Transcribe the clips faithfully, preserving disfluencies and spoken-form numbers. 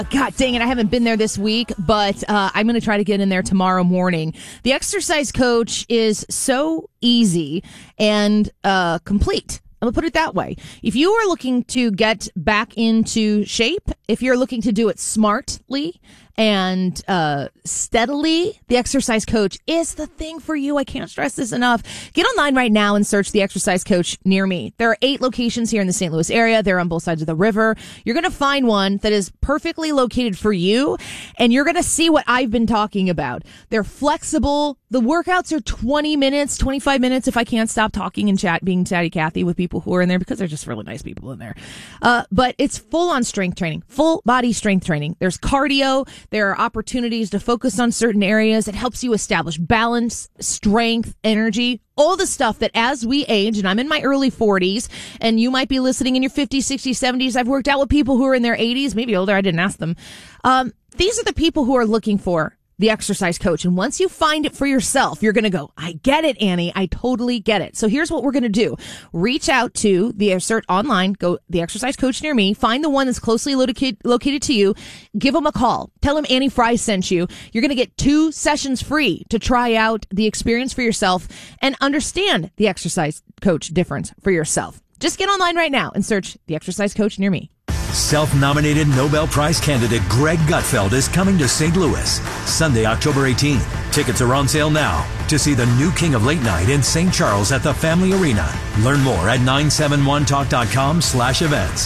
God dang it, I haven't been there this week, but uh, I'm going to try to get in there tomorrow morning. The Exercise Coach is so easy and uh, complete. I'm going to put it that way. If you are looking to get back into shape, if you're looking to do it smartly and uh steadily, the Exercise Coach is the thing for you. I can't stress this enough. Get online right now and search the Exercise Coach near me. There are eight locations here in the Saint Louis area. They're on both sides of the river. You're going to find one that is perfectly located for you, and you're going to see what I've been talking about. They're flexible. The workouts are twenty minutes, twenty-five minutes if I can't stop talking and chat, being chatty Cathy with people who are in there, because they're just really nice people in there. Uh, but it's full on strength training, full body strength training. There's cardio. There are opportunities to focus on certain areas. It helps you establish balance, strength, energy, all the stuff that as we age, and I'm in my early forties, and you might be listening in your fifties, sixties, seventies. I've worked out with people who are in their eighties, maybe older. I didn't ask them. Um, these are the people who are looking for the Exercise Coach. And once you find it for yourself, you're going to go, I get it, Annie. I totally get it. So here's what we're going to do. Reach out to the search online, go the Exercise Coach near me, find the one that's closely located, located to you, give them a call. Tell them Annie Fry sent you. You're going to get two sessions free to try out the experience for yourself and understand the Exercise Coach difference for yourself. Just get online right now and search the Exercise Coach near me. Self-nominated Nobel Prize candidate Greg Gutfeld is coming to Saint Louis Sunday, October eighteenth. Tickets are on sale now to see the new King of Late Night in Saint Charles at the Family Arena. Learn more at nine seven one talk dot com slash events.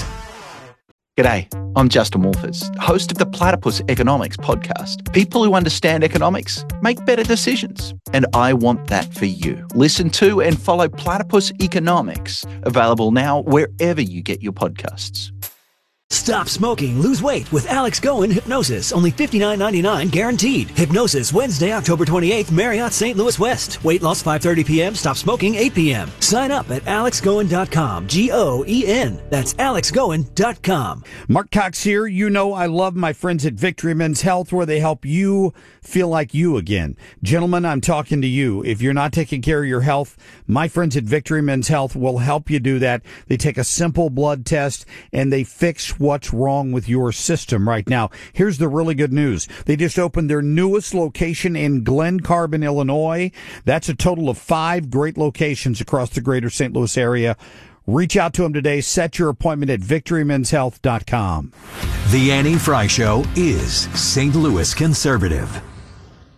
G'day, I'm Justin Wolfers, host of the Platypus Economics podcast. People who understand economics make better decisions, and I want that for you. Listen to and follow Platypus Economics, available now wherever you get your podcasts. Stop smoking, lose weight with Alex Goen Hypnosis. Only fifty-nine ninety-nine guaranteed. Hypnosis, Wednesday, October twenty-eighth, Marriott, Saint Louis West. Weight loss five thirty p.m., stop smoking eight p.m. Sign up at alex goen dot com. G O E N. That's alex goen dot com. Mark Cox here. You know I love my friends at Victory Men's Health, where they help you feel like you again. Gentlemen, I'm talking to you. If you're not taking care of your health, my friends at Victory Men's Health will help you do that. They take a simple blood test and they fix what's wrong with your system right now. Here's the really good news. They just opened their newest location in Glen Carbon, Illinois. That's a total of five great locations across the greater Saint Louis area. Reach out to them today. Set your appointment at victory men's health dot com. The Annie Fry Show is Saint Louis conservative.